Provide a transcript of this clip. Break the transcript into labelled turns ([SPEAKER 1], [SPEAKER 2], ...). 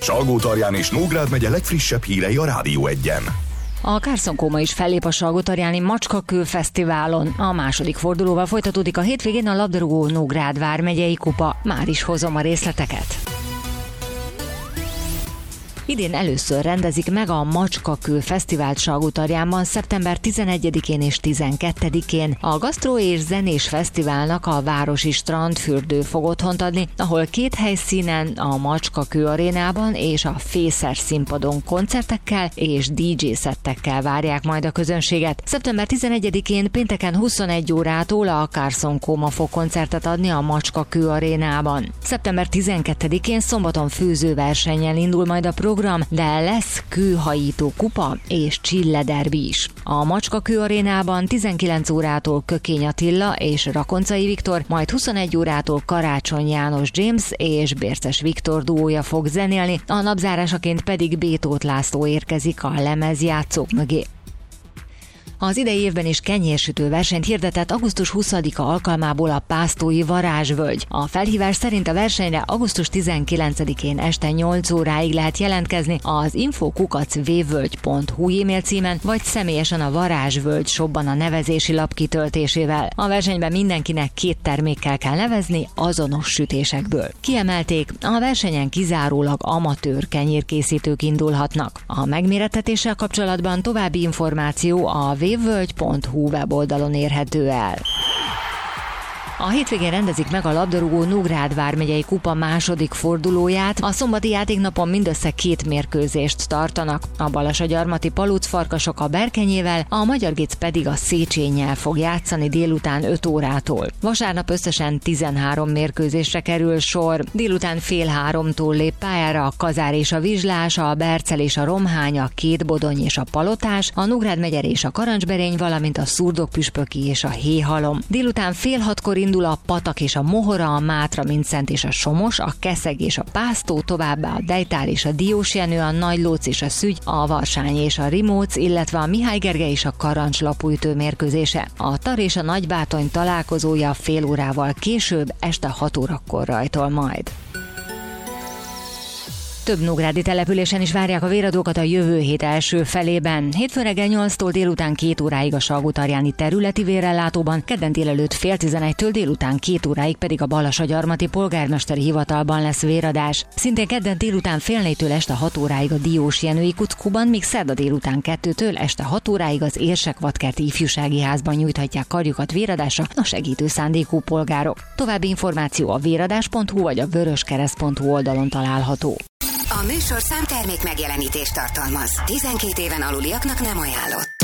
[SPEAKER 1] Salgótarján és Nógrád megye legfrissebb hírei a Rádió 1-en.
[SPEAKER 2] A Carson Coma is fellép a Salgótarjáni Macskakő Fesztiválon. A második fordulóval folytatódik a hétvégén a labdarúgó Nógrád vármegyei kupa. Már is hozom a részleteket. Idén először rendezik meg a Macskakő Fesztivált Salgótarjánban szeptember 11-én és 12-én. A gasztró és zenés fesztiválnak a városi strandfürdő fog otthont adni, ahol két helyszínen, a Macskakő arénában és a Fészer színpadon koncertekkel és DJ-szettekkel várják majd a közönséget. Szeptember 11-én pénteken 21 órától a Carson Coma fog koncertet adni a Macskakő arénában. Szeptember 12-én szombaton főzőversennyel indul majd a program, de lesz kőhajító kupa és csillederbi is. A Macskakő arénában 19 órától Kökény Attila és Rakoncai Viktor, majd 21 órától Karácsony János James és Bérces Viktor duója fog zenélni, a napzárásaként pedig B. Tóth László érkezik a lemezjátszók mögé. Az idei évben is kenyérsütő versenyt hirdetett augusztus 20-a alkalmából a Pásztói Varázsvölgy. A felhívás szerint a versenyre augusztus 19-én este 8 óráig lehet jelentkezni az info@vvölgy.hu e-mail címen, vagy személyesen a Varázsvölgy shopban a nevezési lap kitöltésével. A versenyben mindenkinek 2 termékkel kell nevezni azonos sütésekből. Kiemelték, a versenyen kizárólag amatőr kenyérkészítők indulhatnak. A megmérettetéssel kapcsolatban további információ a vvölgy.hu weboldalon érhető el. A hétvégén rendezik meg a labdarúgó Nógrád vármegyei kupa második fordulóját. A szombati játéknapon mindössze 2 mérkőzést tartanak. A Balassagyarmati Paluc Farkasok a Berkenyével, a Magyar Géc pedig a Széchennyel fog játszani délután 5 órától. Vasárnap összesen 13 mérkőzésre kerül sor. Délután 2:30-tól lép pályára a Kazár és a Vizslás, a Bercel és a Romhány, a Kétbodony és a Palotás, a Nógrád megyer és a Karancsberény, valamint a Szurdokpüspöki és a Héhalom. Délután 5:30-kor indul a Patak és a Mohora, a Mátra-Mincent és a Somos, a Keszeg és a Pásztó, továbbá a Dejtár és a Diósjenő, a Nagylóc és a Szügy, a Varsány és a Rimóc, illetve a Mihály Gergely és a Karancs-Lapújtő mérkőzése. A Tar és a Nagybátony találkozója fél órával később, este 6 órakor rajtol majd. Több nógrádi településen is várják a véradókat a jövő hét első felében. Hétfőn reggel 8-tól délután 2 óráig a Salgótarjáni területi vérellátóban, kedden délelőtt 10:30-től délután 2 óráig pedig a Balassagyarmati polgármesteri hivatalban lesz véradás. Szintén kedden délután 4:30-től este 6 óráig a Diósjenői Kuckóban, míg szerda délután 2-től este 6 óráig az Érsek-Vadkerti Ifjúsági Házban nyújthatják karjukat véradásra a segítő szándékú polgárok. További információ a véradás.hu vagy a vöröskereszt.hu oldalon található.
[SPEAKER 3] A műsor számtermék megjelenítést tartalmaz. 12 éven aluliaknak nem ajánlott.